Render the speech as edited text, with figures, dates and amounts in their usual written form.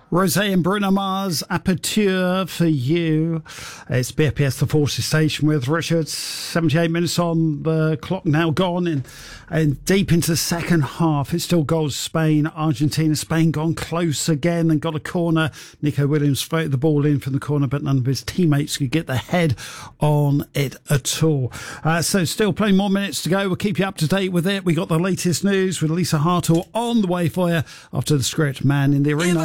Rosé and Bruno Mars, Aperture for You. It's BFPS, the Forces Station with Richard. 78 minutes on the clock now gone and deep into the second half. It's still goals Spain, Argentina. Spain gone close again and got a corner. Nico Williams floated the ball in from the corner, but none of his teammates could get their head on it at all. So still plenty more minutes to go. We'll keep you up to date with it. We got the latest news with Lisa Hartle on the way for you after the script. Man in the Arena.